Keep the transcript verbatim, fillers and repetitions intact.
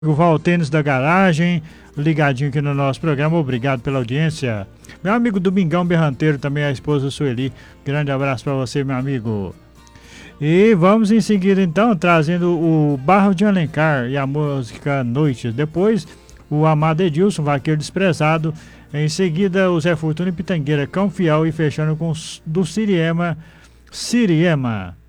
O Val Tênis da Garagem, ligadinho aqui no nosso programa, obrigado pela audiência. Meu amigo Domingão Berranteiro, também a esposa Sueli, grande abraço para você, meu amigo. E vamos em seguida então, trazendo o Barro de Alencar e a música Noites. Depois, o Amado Edilson, Vaqueiro Desprezado. Em seguida, o Zé Fortuna e Pitangueira, Cão Fiel, e fechando com do Siriema, Siriema.